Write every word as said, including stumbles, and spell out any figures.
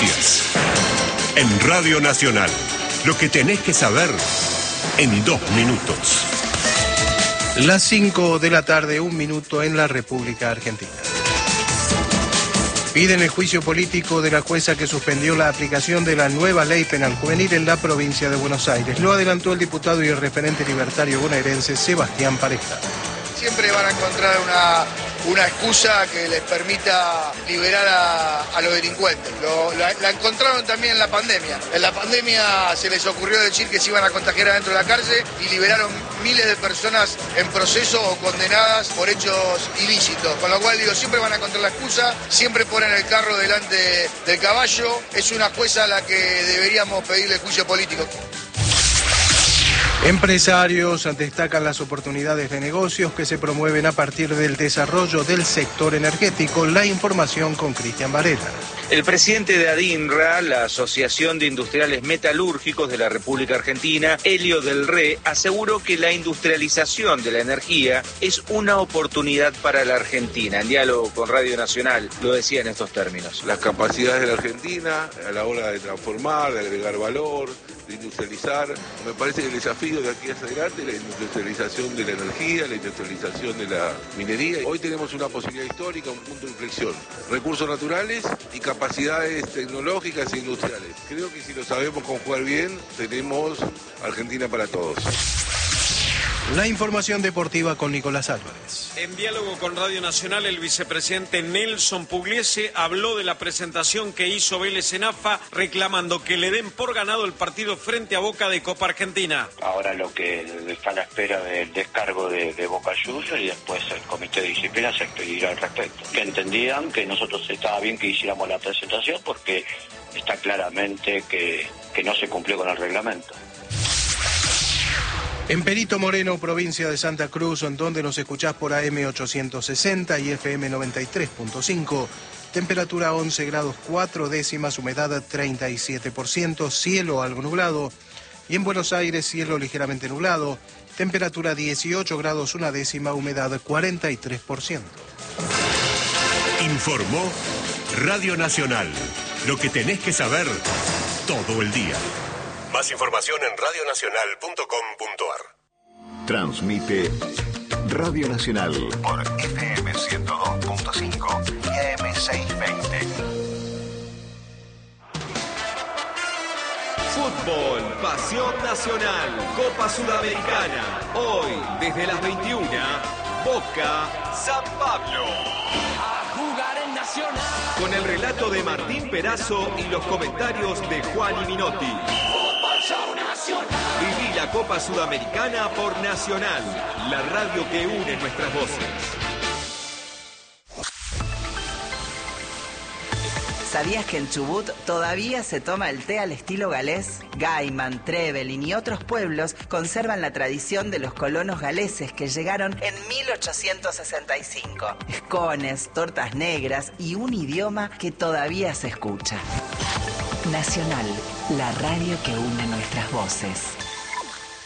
Noticias. En Radio Nacional. Lo que tenés que saber en dos minutos. Las cinco de la tarde, un minuto en la República Argentina. Piden el juicio político de la jueza que suspendió la aplicación de la nueva ley penal juvenil en la provincia de Buenos Aires. Lo adelantó el diputado y el referente libertario bonaerense Sebastián Pareja. Siempre van a encontrar una, una excusa que les permita liberar a, a los delincuentes. Lo, la, la encontraron también en la pandemia. En la pandemia se les ocurrió decir que se iban a contagiar adentro de la cárcel y liberaron miles de personas en proceso o condenadas por hechos ilícitos. Con lo cual, digo, siempre van a encontrar la excusa, siempre ponen el carro delante del caballo. Es una jueza a la que deberíamos pedirle juicio político. Empresarios destacan las oportunidades de negocios que se promueven a partir del desarrollo del sector energético. La información con Cristian Varela. El presidente de ADINRA, la Asociación de Industriales Metalúrgicos de la República Argentina, Helio del Re, aseguró que la industrialización de la energía es una oportunidad para la Argentina. En diálogo con Radio Nacional lo decía en estos términos. Las capacidades de la Argentina a la hora de transformar, de agregar valor, de industrializar. Me parece que el desafío de aquí hacia adelante es la industrialización de la energía, la industrialización de la minería. Hoy tenemos una posibilidad histórica, un punto de inflexión. Recursos naturales y capacidades tecnológicas e industriales. Creo que si lo sabemos conjugar bien, tenemos Argentina para todos. La información deportiva con Nicolás Álvarez. En diálogo con Radio Nacional, el vicepresidente Nelson Pugliese habló de la presentación que hizo Vélez en A F A, reclamando que le den por ganado el partido frente a Boca de Copa Argentina. Ahora lo que está a la espera del descargo de, de Boca Juniors y después el comité de disciplina se expedirá al respecto. Que entendían que nosotros estaba bien que hiciéramos la presentación porque está claramente que, que no se cumplió con el reglamento. En Perito Moreno, provincia de Santa Cruz, en donde nos escuchás por A M ochocientos sesenta y F M noventa y tres punto cinco, temperatura once grados cuatro décimas, humedad treinta y siete por ciento, cielo algo nublado. Y en Buenos Aires, cielo ligeramente nublado, temperatura dieciocho grados una décima, humedad cuarenta y tres por ciento. Informó Radio Nacional. Lo que tenés que saber todo el día. Más información en radio nacional punto com punto a r. Transmite Radio Nacional por F M ciento dos punto cinco y A M seiscientos veinte. Fútbol, pasión nacional, Copa Sudamericana. Hoy, desde las veintiuna, Boca, San Pablo. A jugar en Nacional. Con el relato de Martín Perazo y los comentarios de Juan y Minotti. Viví la Copa Sudamericana por Nacional, la radio que une nuestras voces. ¿Sabías que en Chubut todavía se toma el té al estilo galés? Gaiman, Trevelin y otros pueblos conservan la tradición de los colonos galeses que llegaron en mil ochocientos sesenta y cinco. Escones, tortas negras y un idioma que todavía se escucha. Nacional, la radio que une nuestras voces.